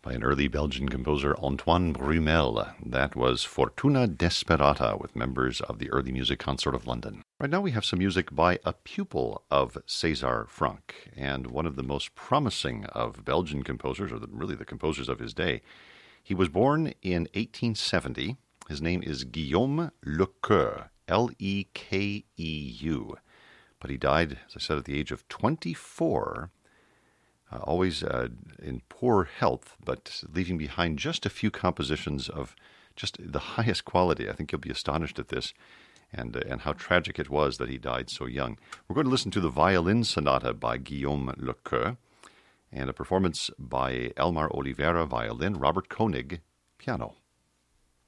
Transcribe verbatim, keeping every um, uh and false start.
by an early Belgian composer, Antoine Brumel. That was Fortuna Desperata with members of the Early Music Consort of London. Right now we have some music by a pupil of César Franck, and one of the most promising of Belgian composers, or the, really the composers of his day. He was born in eighteen seventy. His name is Guillaume Lequeur, L E K E U. But he died, as I said, at the age of twenty-four, Uh, always uh, in poor health, but leaving behind just a few compositions of just the highest quality. I think you'll be astonished at this and, uh, and how tragic it was that he died so young. We're going to listen to the Violin Sonata by Guillaume Lequeur and a performance by Elmar Oliveira, violin, Robert Koenig, piano.